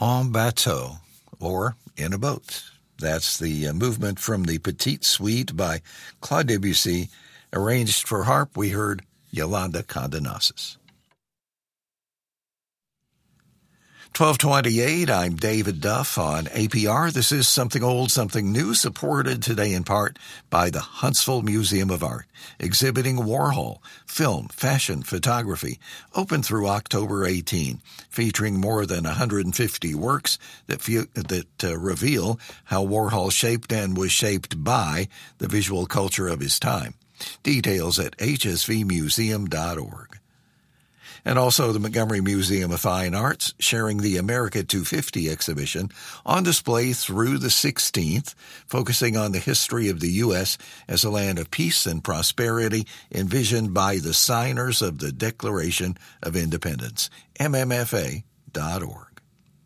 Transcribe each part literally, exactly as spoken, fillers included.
En bateau, or in a boat. That's the uh, movement from the Petite Suite by Claude Debussy. Arranged for harp, we heard Yolanda Condenasis. twelve twenty-eight, I'm David Duff on A P R. This is Something Old, Something New, supported today in part by the Huntsville Museum of Art, exhibiting Warhol, film, fashion, photography, open through October eighteenth, featuring more than one hundred fifty works that, fe- that uh, reveal how Warhol shaped and was shaped by the visual culture of his time. Details at h s v museum dot org. And also the Montgomery Museum of Fine Arts sharing the America two fifty exhibition on display through the sixteenth, focusing on the history of the U S as a land of peace and prosperity envisioned by the signers of the Declaration of Independence, m m f a dot org.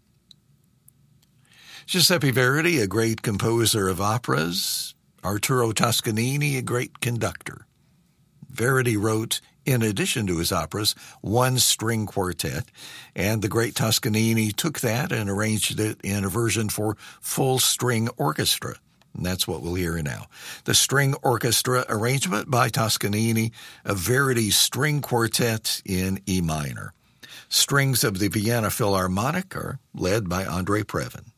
Giuseppe Verdi, a great composer of operas, Arturo Toscanini, a great conductor. Verdi wrote, in addition to his operas, one string quartet, and the great Toscanini took that and arranged it in a version for full string orchestra. And that's what we'll hear now. The string orchestra arrangement by Toscanini of Verdi's string quartet in E minor. Strings of the Vienna Philharmonic are led by Andre Previn.